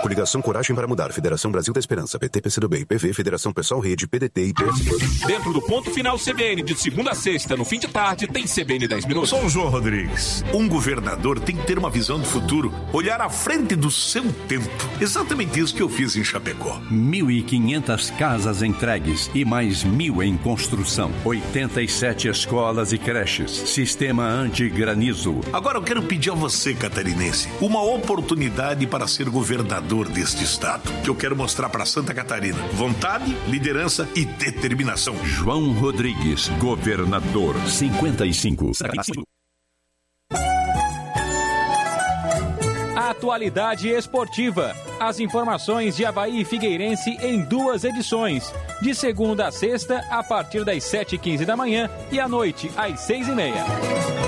Coligação Coragem para Mudar, Federação Brasil da Esperança, PT, PCdoB, PV, Federação Pessoal Rede, PDT e PSB. Dentro do Ponto Final CBN, de segunda a sexta, no fim de tarde, tem CBN 10 minutos. Sou o João Rodrigues. Um governador tem que ter uma visão do futuro, olhar à frente do seu tempo. Exatamente isso que eu fiz em Chapecó. 1.500 casas entregues e mais 1.000 em construção. 87 escolas e creches. Sistema anti-granizo. Agora eu quero pedir a você, catarinense, uma oportunidade para ser governador deste estado. Que eu quero mostrar para Santa Catarina. Vontade, liderança e determinação. João Rodrigues, governador. 55. Atualidade esportiva. As informações de Avaí e Figueirense em 2 edições. De segunda a sexta, a partir das 7h15 da manhã e à noite, às 6h30.